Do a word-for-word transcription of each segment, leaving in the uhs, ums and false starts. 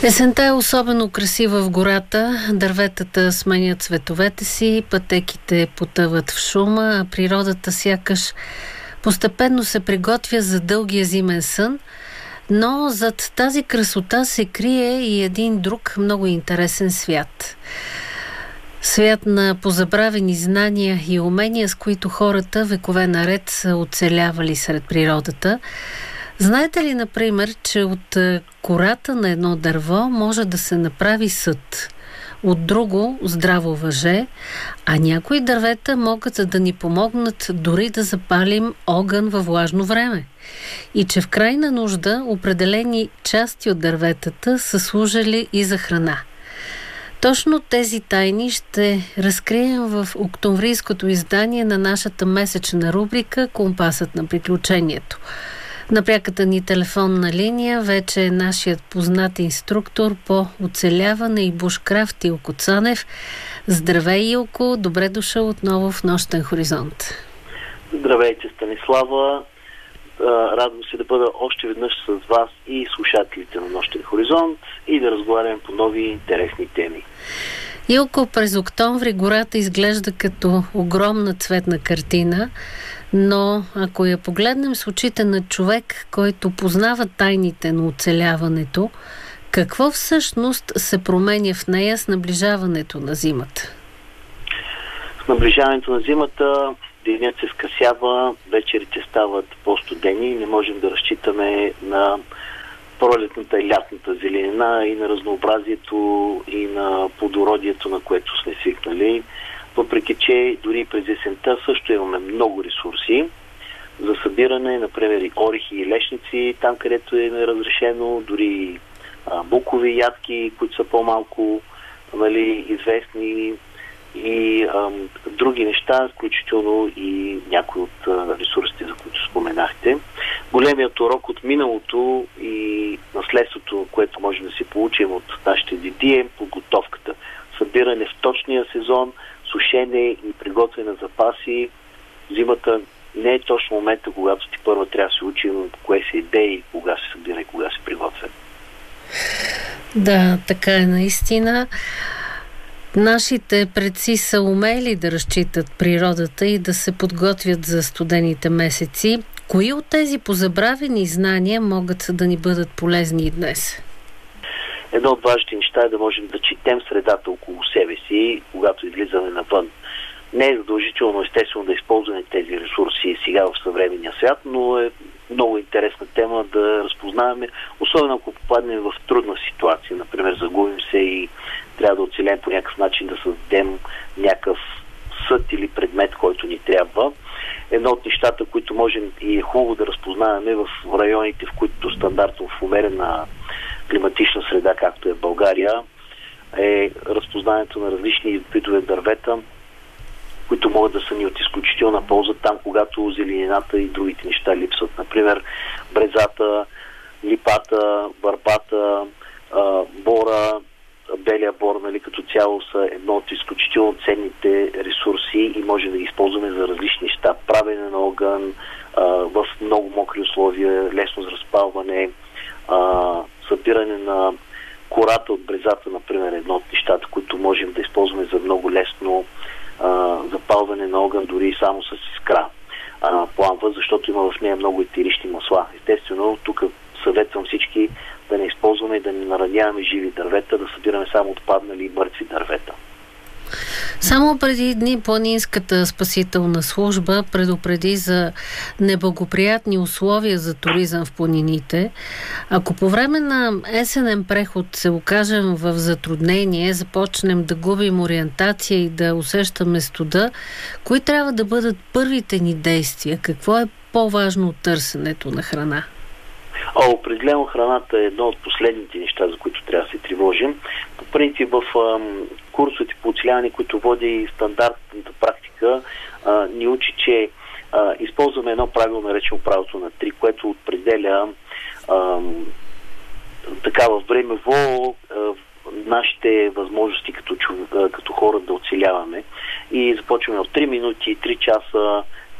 Есента е особено красива в гората. Дърветата сменят цветовете си, пътеките потъват в шума, а природата сякаш постепенно се приготвя за дългия зимен сън. Но зад тази красота се крие и един друг много интересен свят. Свят на позабравени знания и умения, с които хората векове наред са оцелявали сред природата. Знаете ли, например, че от кората на едно дърво може да се направи съд, от друго здраво въже, а някои дървета могат да ни помогнат дори да запалим огън във влажно време. И че в крайна нужда определени части от дърветата са служили и за храна. Точно тези тайни ще разкрием в октомврийското издание на нашата месечна рубрика «Компасът на приключението». На пряката ни телефонна линия вече е нашият познат инструктор по оцеляване и бушкрафт Илко Цанев. Здравей, Илко! Добре дошъл отново в Нощен хоризонт. Здравейте, Станислава! Радвам се да бъда още веднъж с вас и слушателите на Нощен хоризонт и да разговарям по нови интересни теми. Илко, през октомври гората изглежда като огромна цветна картина, но ако я погледнем с очите на човек, който познава тайните на оцеляването, какво всъщност се променя в нея с наближаването на зимата? С наближаването на зимата денят се скъсява, вечерите стават по-студени и не можем да разчитаме на пролетната и лятната зеленина и на разнообразието и на плодородието, на което сме свикнали. Въпреки че дори през есента също имаме много ресурси за събиране, например и орехи и лешници, там където е разрешено, дори а, букови ядки, които са по-малко, нали, известни и а, други неща, включително и някои от а, ресурсите, за които споменахте. Големият урок от миналото и наследството, което можем да си получим от нашите деди, е подготовката. Събиране в точния сезон, сушене и приготвяне на запаси. Зимата не е точно момента, когато ти първо трябва да се учим кое се еде и кога се събира и кога се приготвя. Да, така е наистина. Нашите предци са умели да разчитат природата и да се подготвят за студените месеци. Кои от тези позабравени знания могат да ни бъдат полезни и днес? Едно от важните неща е да можем да четем средата около себе си, когато излизаме навън. Не е задължително, естествено, да използваме тези ресурси сега в съвременния свят, но е много интересна тема да разпознаваме, особено ако попаднем в трудна ситуация. Например, загубим се и трябва да оцелем по някакъв начин, да създадем някакъв съд или предмет, който ни трябва. Едно от нещата, които можем и е хубаво да разпознаваме в районите, в които стандартно в умерена климатична среда, както е в България, е разпознаването на различни видове дървета, които могат да са ни от изключителна полза там, когато зеленината и другите неща липсват. Например, брезата, липата, върбата, бора, белия бор, нали, като цяло са едно от изключително ценните ресурси и може да ги използваме за различни неща. Правене на огън в много мокри условия, лесно за разпалване, събиране на кората от брезата, например, едно от нещата, които можем да използваме за много лесно а, запалване на огън, дори само с искра а, пламва, защото има в нея много етерични масла. Естествено, тук съветвам всички да не използваме и да не нараняваме живи дървета, да събираме само отпаднали и мъртви дървета. Само преди дни Планинската спасителна служба предупреди за неблагоприятни условия за туризъм в планините. Ако по време на есенен преход се окажем в затруднение, започнем да губим ориентация и да усещаме студа, кои трябва да бъдат първите ни действия? Какво е по-важно от търсенето на храна? А, определено храната е едно от последните неща, за които трябва да се тревожим. По принцип в ам, курсовете по оцеляване, които води стандартната практика, а, ни учи, че а, използваме едно правило, наречено правилото на три, което определя ам, така във времево а, нашите възможности като, като хора да оцеляваме. И започваме от три минути, три часа,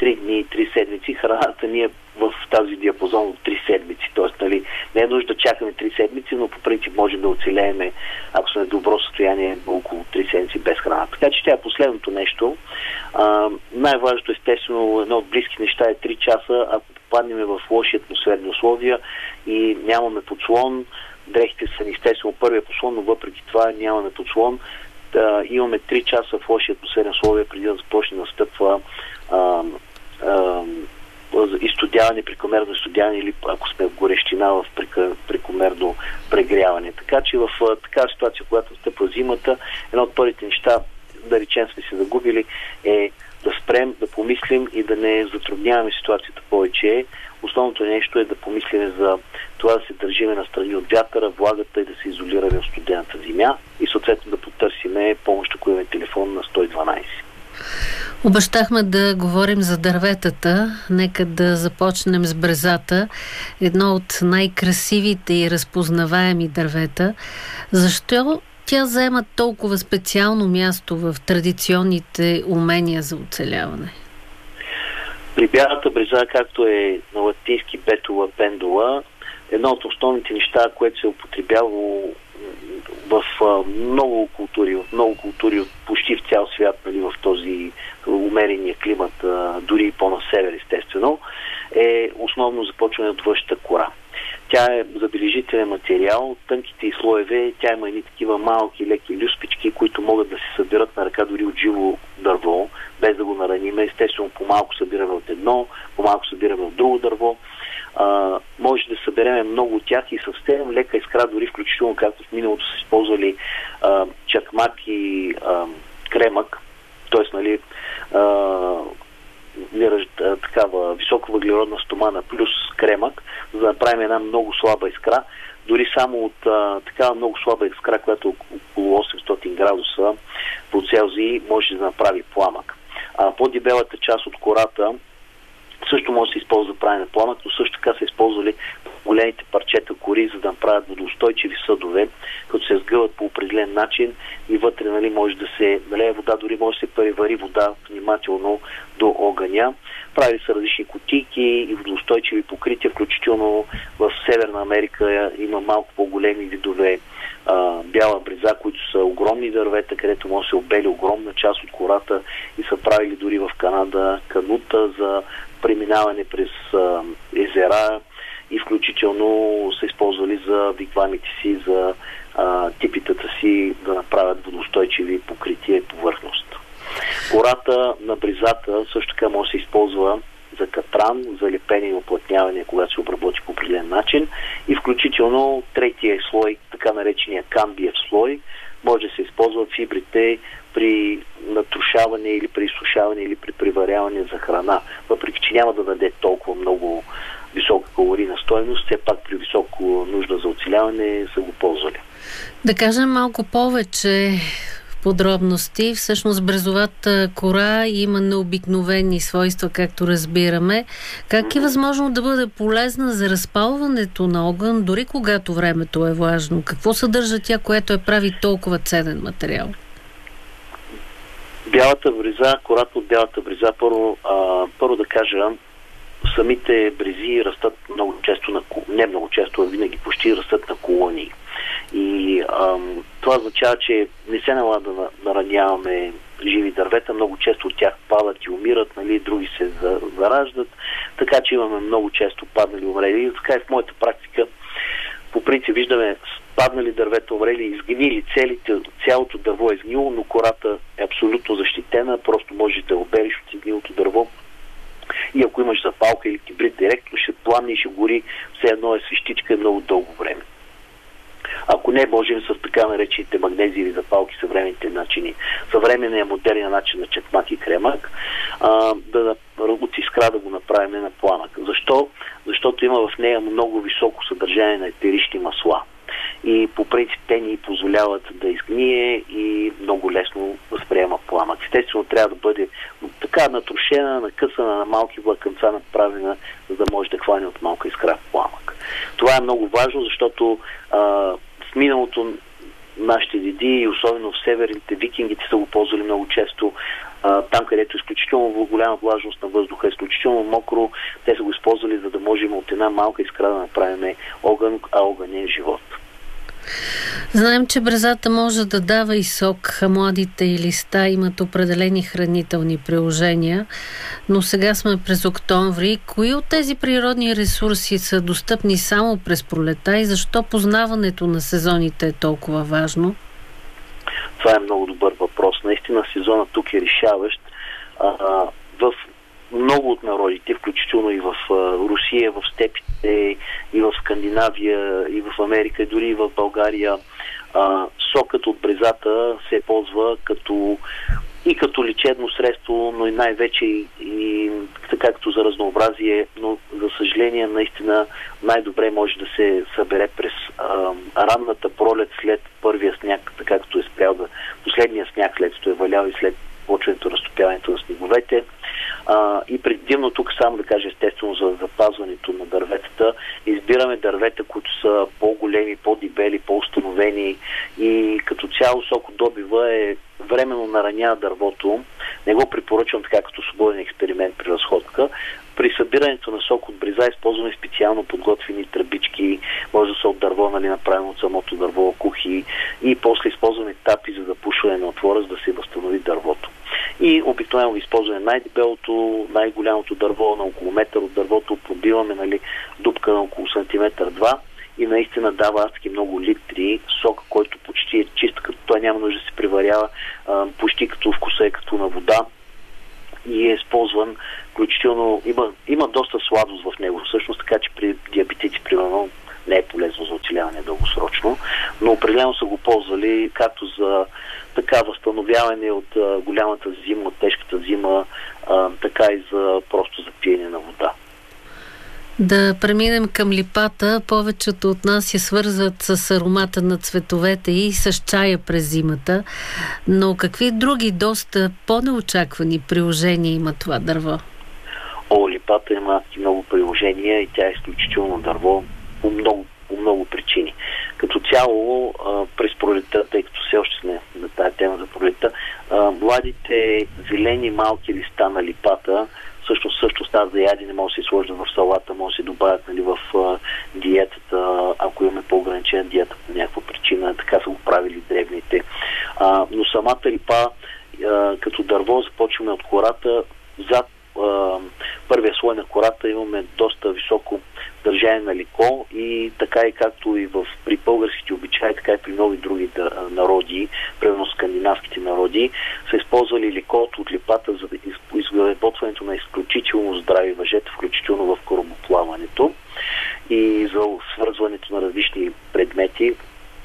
три дни, три седмици, храната ни е в тази диапазон от три седмици. Тоест, нали, не е нужда да чакаме три седмици, но по принцип можем да оцелееме, ако сме в добро състояние, около три седмици без храна. Така че тя е последното нещо. А, най-важното, естествено, едно от близки неща е три часа, ако попаднем в лоши атмосферни условия и нямаме подслон, дрехите са естествено първия подслон, но въпреки това нямаме подслон. Да, имаме три часа в лоши атмосферни условия преди да започне да настъпва а, а, изстудяване, прекомерно изстудяване или ако сме в горещина, в прекомерно прегряване. Така че в такава ситуация, когато настъпва зимата, едно от първите неща, да речем сме се загубили, е да спрем, да помислим и да не затрудняваме ситуацията повече. Основното нещо е да помислим за това да се държиме настрани от вятъра, влагата и да се изолираме от студената земя и съответно да потърсиме помощ, ако имаме телефон на сто и дванайсет. Обещахме да говорим за дърветата. Нека да започнем с брезата. Едно от най-красивите и разпознаваеми дървета. Защо тя заема толкова специално място в традиционните умения за оцеляване? При бялата бреза, както е на латински бетула пендула, едно от основните неща, което се употребява в много култури, в много култури от почти в цял свят, нали, в този умерения климат, дори и по-на север, естествено, е основно започване от външната кора. Тя е забележителен материал, тънките и слоеве, тя има едни такива малки, леки люспички, които могат да се събират на ръка дори от живо дърво, без да го нараниме. Естествено, по-малко събираме от едно, по-малко събираме от друго дърво. А, може да съберем много от тях и съвсем лека искра, дори включително както в миналото са използвали а, чакмак и а, кремък, т.е. нали, а, такава висока въглеродна стомана плюс кремък, за да направим една много слаба искра. Дори само от а, такава много слаба искра, която е около осемстотин градуса по Целзий, може да направи пламък. А по-дебелата част от кората също може да се използва за правене на пламък, но също така са използвали големите парчета кори, за да направят водоустойчиви съдове, като се сгъват по определен начин и вътре, нали, може да се налее вода, дори може да се превари вода внимателно до огъня. Правили са различни кутийки и водоустойчиви покрития, включително в Северна Америка има малко по-големи видове а, бяла бреза, които са огромни дървета, където може да се обели огромна част от кората и са правили дори в Канада канута за преминаване през а, езера и включително са използвали за вигвамите си, за а, типитата си да направят водоустойчиви покрития и повърхност. Кората на брезата също така може да се използва за катран, за лепение и оплътняване, когато се обработи по определен начин и включително третия слой, така наречения камбиев слой, може да се използват фибрите при натрушаване или при изсушаване или при приваряване за храна. Въпреки че няма да даде толкова много висока калорийна стойност, все пак при високо нужда за оцеляване са го ползвали. Да кажем малко повече подробности. Всъщност брезовата кора има необикновени свойства, както разбираме. Как е възможно да бъде полезна за разпалването на огън, дори когато времето е влажно? Какво съдържа тя, което я прави толкова ценен материал? Бялата бреза, кората от бялата бреза, първо, а, първо да кажа, самите брези растат много често, на, не много често, а винаги почти растат на колонии. И ам, това означава, че не се налага да нараняваме живи дървета, много често от тях падат и умират, нали, други се зараждат, така че имаме много често паднали умрели. И така и в моята практика по принцип виждаме паднали дървета, умрели, изгнили, целите, цялото дърво е изгнило, но кората е абсолютно защитена, просто можеш да обериш от изгнилото дърво. И ако имаш запалка или кибрид директно, ще пламне и ще гори, все едно е свещичка много дълго време. Ако не, можем с така наречените магнезиеви запалки, съвременните начини, съвременния модерния начин на чакмак и кремък, а, да от искра да го направим на пламък. Защо? Защото има в нея много високо съдържание на етерични масла. И по принцип те ни позволяват да изгние и много лесно възприема пламък. Естествено трябва да бъде така натрушена, накъсана на малки влакънца, направена, за да може да хване от малка искра пламък. Това е много важно, защото а, в миналото нашите деди, и особено в северните, викингите са го ползвали много често. а, там, където е изключително голяма влажност на въздуха, изключително мокро, те са го използвали, за да можем от една малка искра да направим огън, а огън е живот. Знаем, че брезата може да дава и сок, а младите и листа имат определени хранителни приложения, но сега сме през октомври. Кои от тези природни ресурси са достъпни само през пролета и защо познаването на сезоните е толкова важно? Това е много добър въпрос. Наистина сезона тук е решаващ. А, в много от народите, включително и в а, Русия, в степите, и в Скандинавия, и в Америка, дори и в България, а, сокът от брезата се ползва като и като лечебно средство, но и най-вече и, и така като за разнообразие, но за съжаление наистина най-добре може да се събере през а, ранната пролет след първия сняг, така като е спрял да последния сняг, след като е валял и след почването, разтопяването на снеговете. А, и предимно тук само да кажа естествено за запазването на дърветата. Избираме дървета, които са по-големи, по-дебели, по-установени и като цяло сокодобива е временно наранява дървото. Не го препоръчвам така като свободен експеримент при разходка. При събирането на сок от бреза използваме специално подготвени тръбички, може да са от дърво, нали, направено от самото дърво, кухи и после използваме тапи за запушване на отвора, за да се възстанови дървото. И обикновено използваме най-дебелото, най-голямото дърво, на около метър от дървото, пробиваме, нали, дупка на около сантиметър-два и наистина дава адски много литри сок, който почти е чист, като той няма нужда да се приварява, почти като вкуса е като на вода и е използван включително, има, има доста сладост в него, всъщност, така че при диабетици, примерно, не е полезно за оцеляване дългосрочно, но определено са го ползвали както за така възстановяване от а, голямата зима, от тежката зима, а, така и за просто за пиене на вода. Да преминем към липата. Повечето от нас се свързват с аромата на цветовете и с чая през зимата. Но какви други доста по-неочаквани приложения има това дърво? О, липата има много приложения и тя е изключително дърво по много, по много причини. Като цяло, а, през пролетта, тъй като все още сме на тази тема за пролетта, а, младите зелени малки листа на липата също също стават за ядене, може да се сложат в салата, може да се добавят, нали, в а, диетата, ако имаме по-ограничена диета по някаква причина, така са го правили древните. А, но самата липа, а, като дърво, започваме от кората, зад а, първия слой на кората имаме доста високо държание на лико и така и както и в, при българските обичаи, така и при много други народи, примерно скандинавските народи, са използвали ликото от липата за изработването на изключително здрави въжета, включително в корабоплаването и за свързването на различни предмети.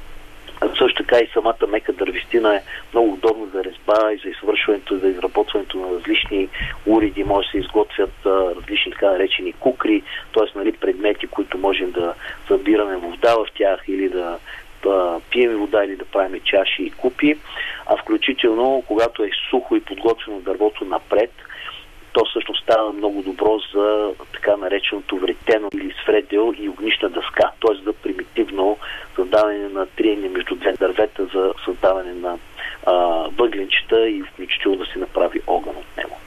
Също така и самата мека дървестина е много удобна за резба и за извършването и за изработването на различни уреди. Може да се изготвят а, различни така наречени кукри, т.е. нали, предмети, които можем да събираме вода в тях или да, да пием вода или да правим чаши и купи. А включително, когато е сухо и подготвено дървото напред, то всъщност става много добро за така нареченото вретено или свредел и огнищна дъска, т.е. за примитивно създаване на триене между две дървета за създаване на а, въгленчета и включително да се направи огън от него.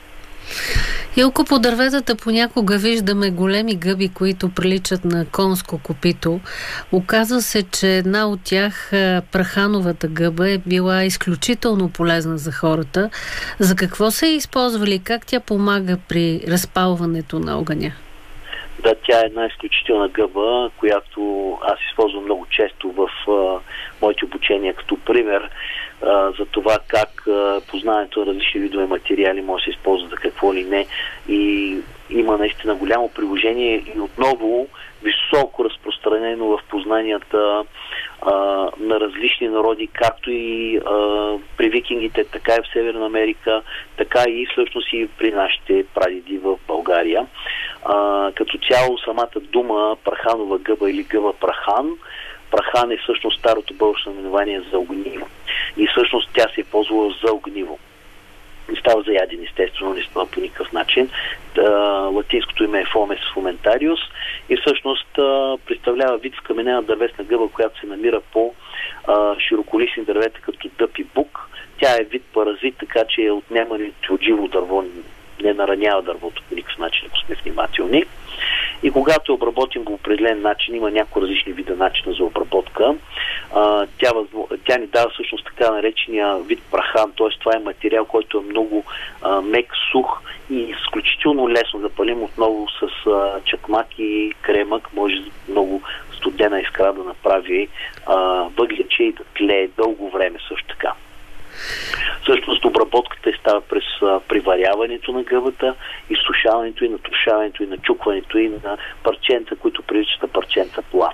Илко, по дърветата понякога виждаме големи гъби, които приличат на конско копито. Оказва се, че една от тях, прахановата гъба, е била изключително полезна за хората. За какво са я използвали? Как тя помага при разпалването на огъня? Да, тя е една изключителна гъба, която аз използвам много често в а, моите обучения като пример а, за това как а, познаването на различни видове материали може да се използва за какво ли не. И има наистина голямо приложение и отново високо разпространено в познанията а, на различни народи, както и а, при викингите, така и в Северна Америка, така и всъщност и при нашите прадеди в България. А, като цяло самата дума праханова гъба или гъба прахан, прахан е всъщност старото българско наименование за огниво. И всъщност тя се е ползвала за огниво. не става за ядене, естествено, не става по никакъв начин. А, латинското име е Fomes fomentarius и всъщност а, представлява вид вкаменена дървесна гъба, която се намира по а, широколистни дървета като дъб и бук. Тя е вид паразит, така че е отнемането от живо дърво, не наранява дървото по никакъв начин, ако сме внимателни. И когато обработим по определен начин, има някои различни вида начина за обработка, а, тя, тя ни дава всъщност така наречения вид прахан, т.е. това е материал, който е много а, мек, сух и изключително лесно да палим отново с а, чакмак и кремък, може много студена искра да направи а, въглече и да тлее дълго време също така. Всъщност обработката става през а, приваряването на гъбата, изсушаването и натрушаването и начукването и на парченца, които приличат на парченца плат.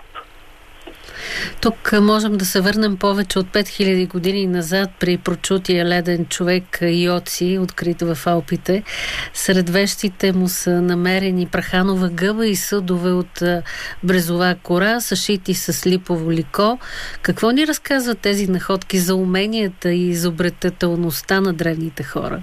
Тук можем да се върнем повече от пет хиляди години назад при прочутия леден човек Йоци, открит в Алпите. Сред вещите му са намерени праханова гъба и съдове от брезова кора, съшити с липово лико. Какво ни разказват тези находки за уменията и изобретателността на древните хора?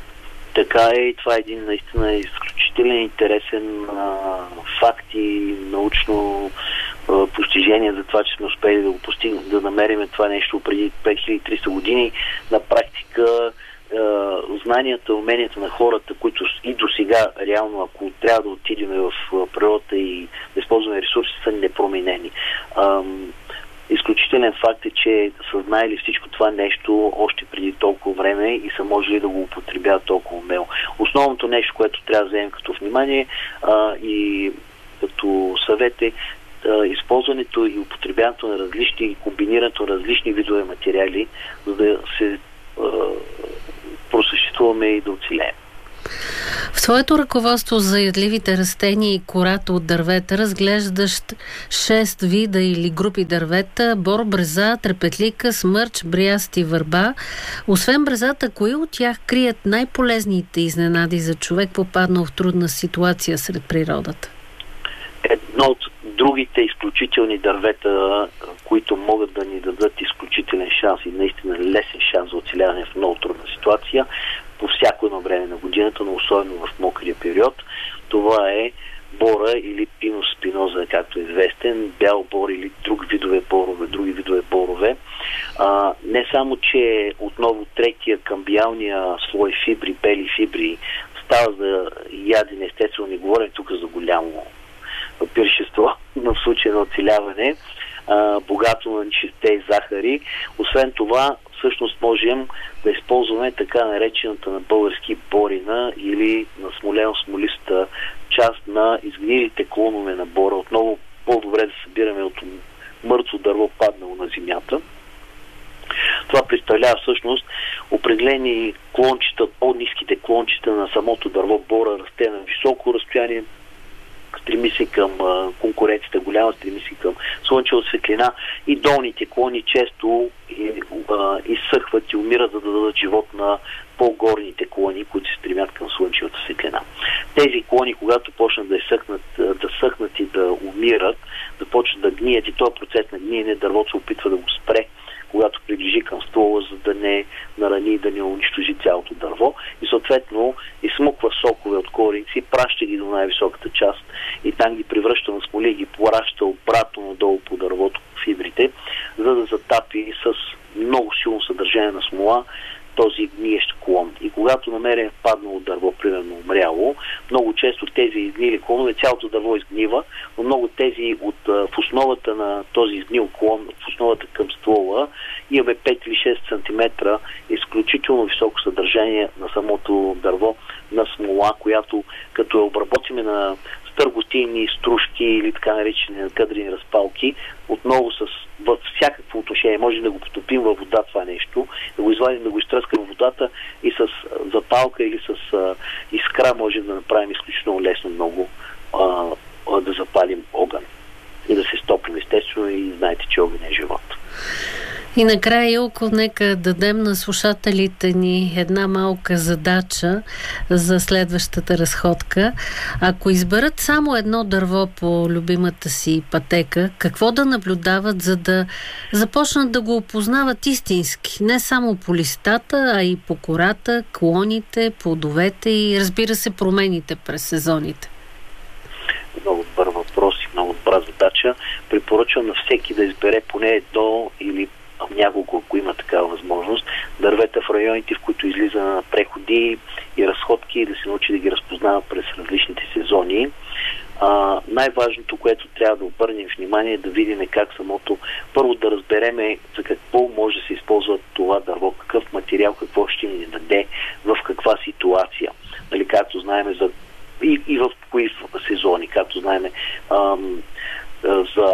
Така е, и това е един наистина изключителен интересен а, факт и научно а, постижение за това, че сме успели да го постигнем, да намерим това нещо преди пет хиляди и триста години. На практика а, знанията, уменията на хората, които и до сега, реално, ако трябва да отидем в природата и да използваме ресурси, са непроменени. А, Изключителен факт е, че са знаели всичко това нещо още преди толкова време и са можели да го употребяват толкова умело. Основното нещо, което трябва да вземем като внимание а, и като съвет е а, използването и употребяването на различни и комбинирането на различни видове материали, за да се а, просъществуваме и да оцелеем. В твоето ръководство за ядливите растения и кората от дървета разглеждаш шест вида или групи дървета: бор, бреза, трепетлика, смърч, бряст и върба. Освен брезата, кои от тях крият най-полезните изненади за човек, попаднал в трудна ситуация сред природата? Едно от другите изключителни дървета, които могат да ни дадат изключителен шанс и наистина лесен шанс за оцеляване в много трудна ситуация по всяко едно време на годината, но особено в мокрия период, това е бора или пинус спиноза, както е известен, бял бор или друг видове борове, други видове борове. А, не само, че отново третия камбиалния слой фибри, бели фибри, става за ядене, естествено не говорим тук за голямо пиршество, но в случай на оцеляване, а, богато на нечисте и захари. Освен това, всъщност можем да използваме така наречената на български борина или на смолено-смолиста част на изгнилите клонове на бора. Отново по-добре да събираме от мъртво дърво, паднало на земята. Това представлява всъщност определени клончета, по-ниските клончета на самото дърво. Бора расте на високо разстояние, стреми се към а, конкуренцията голяма, стреми се към слънчева светлина и долните клони често и, а, изсъхват и умират, за да дадат живот на по-горните клони, които се стремят към слънчевата светлина. Тези клони, когато почнат да изсъхнат, да съхнат и да умират, да почнат да гният и този процес на гниене, дървото се опитва да го спре, когато приближи към ствола, за да не нарани и да не унищожи цялото дърво. И съответно изсмуква сокове от корици, праща ги до най-високата част и там ги превръща на смоли и ги пораща обратно надолу по дървото, по фибрите, за да затапи с много силно съдържание на смола този гниещ клон. И когато намерим паднало дърво, примерно умряло, много често тези изгнили клонове, цялото дърво изгнива, но много тези от, в основата на този изгнил клон, в основата към ствола, имаме пет или шест сантиметра изключително високо съдържание на самото дърво на смола, която като я обработиме на стърготини, стружки или така наречени кадрени разпалки, отново с във всякакво отношение. Може да го потопим във вода това нещо, да го извадим, да го изтръскаме в водата и с запалка или с а, искра може да направим изключително лесно много а, а, да запалим огън и да се стопим естествено и знаете, че огън е живот. И накрая, Илко, нека дадем на слушателите ни една малка задача за следващата разходка. Ако изберат само едно дърво по любимата си пътека, какво да наблюдават, за да започнат да го опознават истински? Не само по листата, а и по кората, клоните, плодовете и, разбира се, промените през сезоните. Много добър въпрос и много добра задача. Препоръчвам на всеки да избере поне едно или няколко, ако има такава възможност, дървета в районите, в които излиза на преходи и разходки, и да се научи да ги разпознава през различните сезони. А, най-важното, което трябва да обърнем внимание, е да видим как самото, първо да разбереме за какво може да се използва това дърво, какъв материал, какво ще ни даде, в каква ситуация. Нали, както знаем за и, и в кои сезони, както знаем ам, за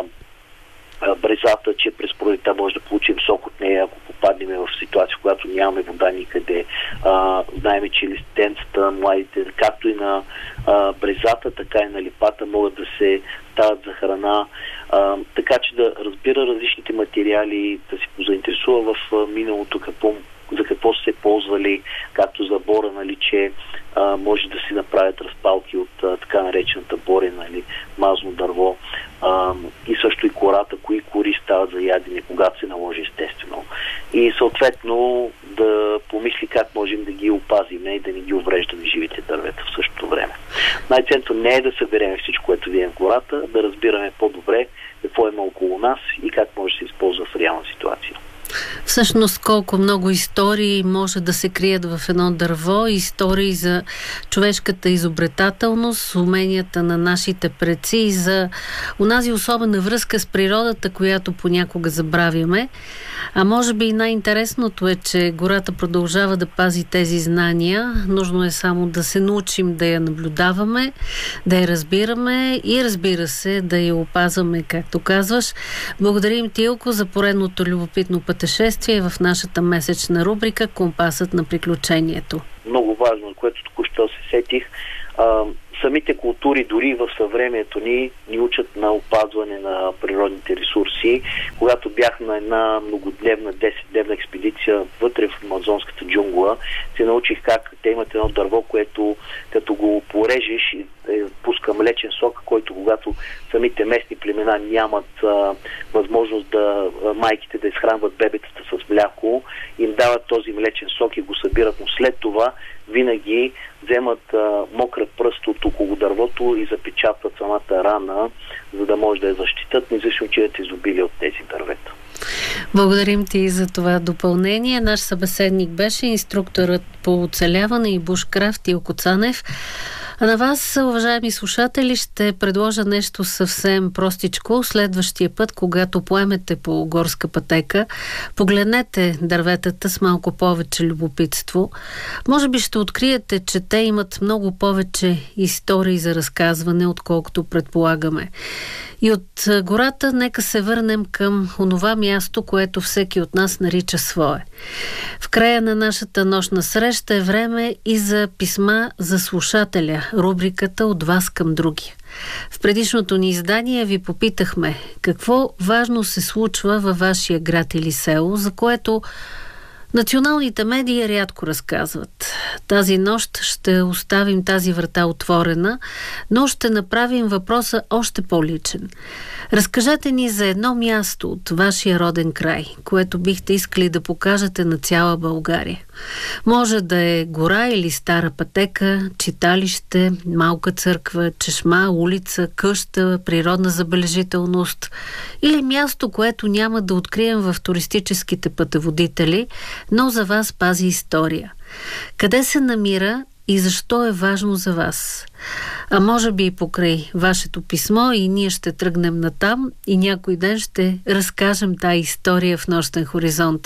брезата, че през пролетта може да получим сок от нея, ако попаднем в ситуация, в която нямаме вода никъде. А, знаем, че листенцата, младите, както и на а, брезата, така и на липата могат да се дават за храна. А, така че да разбира различните материали, да се позаинтересува в а, миналото какво, за какво са се ползвали, както за бора, нали, че а, може да си направят разпалки от а, така наречената борена или мазно дърво. А, и също и кората, кои кори стават за ядене, когато се наложи естествено. И съответно да помисли как можем да ги опазим и да не ги увреждаме живите дървета в същото време. Най-ценното не е да съберем всичко, което видим в гората, да разбираме по-добре какво има около нас и как може да се използва в реална ситуация. Всъщност колко много истории може да се крият в едно дърво, истории за човешката изобретателност, уменията на нашите предци и за онази особена връзка с природата, която понякога забравяме. А може би и най-интересното е, че гората продължава да пази тези знания. Нужно е само да се научим да я наблюдаваме, да я разбираме и, разбира се, да я опазваме, както казваш. Благодарим ти, Илко, за поредното любопитно пътешествие в нашата месечна рубрика "Компасът на приключението". Много важно, което току-що се сетих. А, самите култури, дори в съвремието ни, ни учат на опазване на природните ресурси. Когато бях на една многодневна, десетдневна експедиция вътре в амазонската джунгла, се научих как те имат едно дърво, което като го порежеш, е, пуска млечен сок, който когато самите местни племена нямат а, възможност да а, майките да изхранват бебетата с мляко, им дават този млечен сок и го събират, но след това винаги вземат а, мокра пръст от около дървото и запечатват самата рана, за да може да я защитат, независимо че е изобилие от тези дървета. Благодарим ти за това допълнение. Наш събеседник беше инструкторът по оцеляване и бушкрафт Илко Цанев. А на вас, уважаеми слушатели, ще предложа нещо съвсем простичко. Следващия път, когато поемете по горска пътека, погледнете дърветата с малко повече любопитство. Може би ще откриете, че те имат много повече истории за разказване, отколкото предполагаме. И от гората нека се върнем към онова място, което всеки от нас нарича свое. В края на нашата нощна среща е време и за писма за слушателя, рубриката "От вас към другия". В предишното ни издание ви попитахме какво важно се случва във вашия град или село, за което националните медии рядко разказват. Тази нощ ще оставим тази врата отворена, но ще направим въпроса още по-личен. Разкажете ни за едно място от вашия роден край, което бихте искали да покажете на цяла България. Може да е гора или стара пътека, читалище, малка църква, чешма, улица, къща, природна забележителност или място, което няма да открием в туристическите пътеводители, но за вас пази история. Къде се намира и защо е важно за вас? А може би и покрай вашето писмо и ние ще тръгнем натам и някой ден ще разкажем тая история в Нощен хоризонт.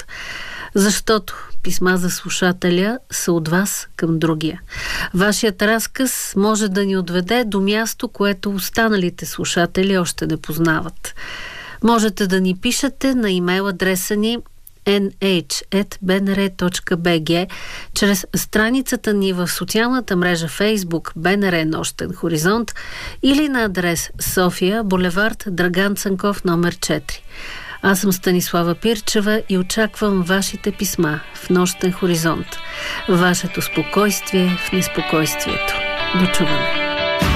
Защото писма за слушателя са от вас към другия. Вашият разказ може да ни отведе до място, което останалите слушатели още не познават. Можете да ни пишете на имейл адреса ни ен ейч ет би ен ар точка би джи, чрез страницата ни в социалната мрежа Facebook Б Н Р Нощен хоризонт или на адрес София, булевард Драган Цанков, номер четири. Аз съм Станислава Пирчева и очаквам вашите писма в Нощен хоризонт. Вашето спокойствие в неспокойствието. До чуване!